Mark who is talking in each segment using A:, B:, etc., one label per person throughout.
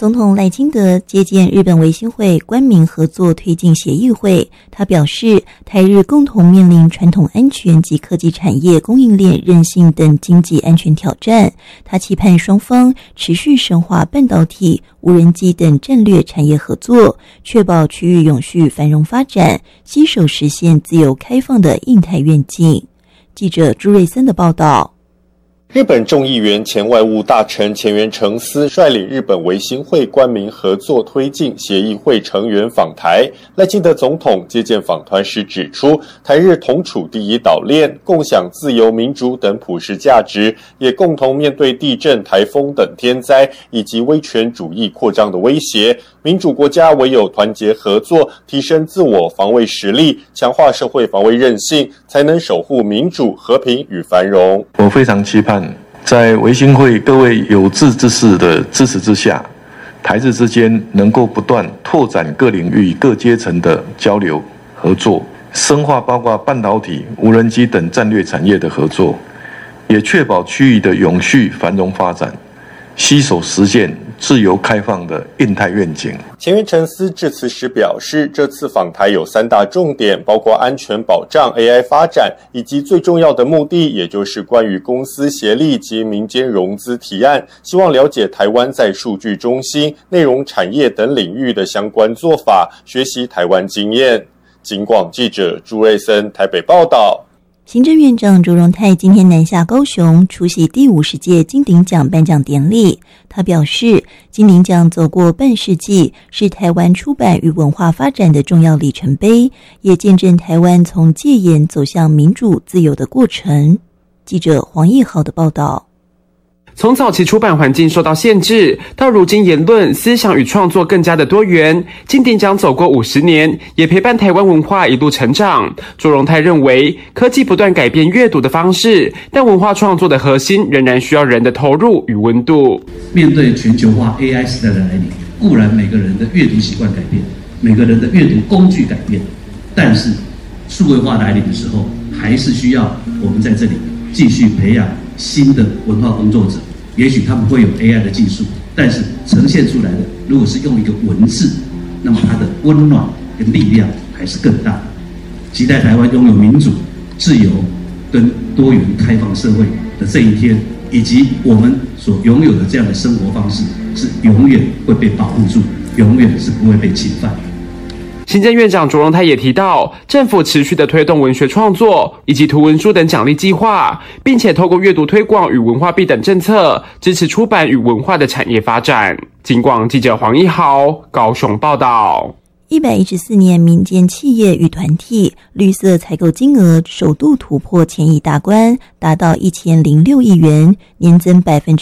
A: 总统赖清德接见日本维新会官民合作推进协议会，他表示，台日共同面临传统安全及科技产业供应链韧性等经济安全挑战。他期盼双方持续深化半导体、无人机等战略产业合作，确保区域永续繁荣发展，携手实现自由开放的印太愿景。记者朱瑞森的报道。
B: 日本众议员前外务大臣前原诚司率领日本维新会官民合作推进协议会成员访台。赖清德总统接见访团时指出，台日同处第一岛链，共享自由民主等普世价值，也共同面对地震、台风等天灾以及威权主义扩张的威胁。民主国家唯有团结合作，提升自我防卫实力，强化社会防卫韧性，才能守护民主、和平与繁荣。
C: 我非常期盼在维新会各位有志之士的支持之下，台日之间能够不断拓展各领域各阶层的交流合作，深化包括半导体、无人机等战略产业的合作，也确保区域的永续繁荣发展，携手实现自由开放的印太愿景。
B: 前原诚司致辞时表示，这次访台有3大重点，包括安全保障、AI 发展，以及最重要的目的，也就是关于公司协力及民间融资提案，希望了解台湾在数据中心、内容产业等领域的相关做法，学习台湾经验。警广记者朱瑞森台北报道。
A: 行政院长卓荣泰今天南下高雄出席第50届金鼎奖颁奖典礼。他表示，金鼎奖走过半世纪，是台湾出版与文化发展的重要里程碑，也见证台湾从戒严走向民主自由的过程。记者黄义豪的报道。
D: 从早期出版环境受到限制，到如今言论、思想与创作更加的多元，金鼎奖走过50年，也陪伴台湾文化一路成长。卓荣泰认为，科技不断改变阅读的方式，但文化创作的核心仍然需要人的投入与温度。
E: 面对全球化 AI 时代的来临，固然每个人的阅读习惯改变，每个人的阅读工具改变，但是数位化来临的时候，还是需要我们在这里继续培养新的文化工作者。也许他们会有 AI 的技术，但是呈现出来的，如果是用一个文字，那么它的温暖跟力量还是更大。期待台湾拥有民主、自由跟多元开放社会的这一天，以及我们所拥有的这样的生活方式，是永远会被保护住，永远是不会被侵犯。
D: 行政院长卓荣泰也提到，政府持续的推动文学创作以及图文书等奖励计划，并且透过阅读推广与文化币等政策，支持出版与文化的产业发展。警广记者黄一豪高雄报道。
A: 114年，民间企业与团体绿色采购金额首度突破千亿大关，达到1006亿元，年增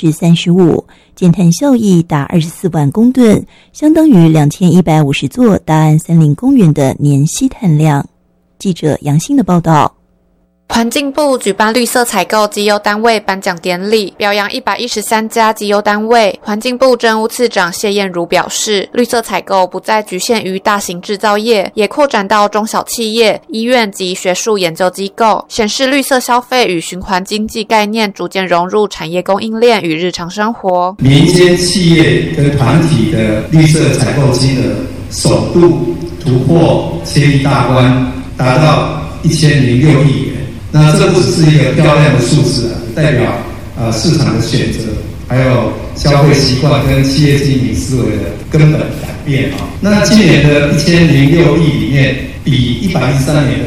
A: 35%，减碳效益达24万公吨，相当于2150座大安森林公园的年吸碳量。记者杨欣的报道。
F: 环境部举办绿色采购绩优单位颁奖典礼，表扬113家绩优单位。环境部政务次长谢燕如表示，绿色采购不再局限于大型制造业，也扩展到中小企业、医院及学术研究机构，显示绿色消费与循环经济概念逐渐融入产业供应链与日常生活。
G: 民间企业跟团体的绿色采购金额首度突破千亿大关，达到1006亿元。那这不只是一个漂亮的数字啊，代表市场的选择，还有消费习惯跟企业经营思维的根本改变啊。那今年的1006亿里面，比113年的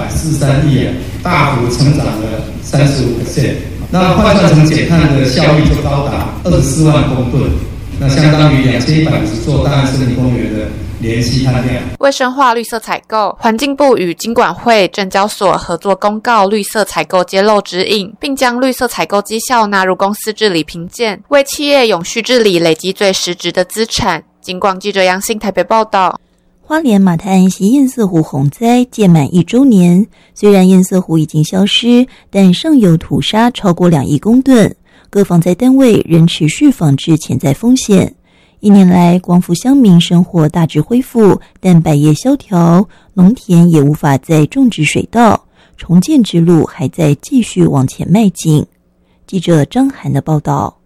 G: 743亿大幅成长了35%。那换算成减碳的效益就高达24万公吨，那相当于2150座大安森林公园的联系碳量。
F: 为深化绿色采购，环境部与金管会、证交所合作公告绿色采购揭露指引，并将绿色采购绩效纳入公司治理评鉴，为企业永续治理累积最实质的资产。警广记者杨信台北报道。
A: 花莲马太安溪堰塞湖洪灾届满1周年，虽然堰塞湖已经消失，但上游土沙超过2亿公吨，各防灾单位仍持续防治潜在风险。1年来，光复乡民生活大致恢复，但百业萧条，农田也无法再种植水稻，重建之路还在继续往前迈进。记者张涵的报道。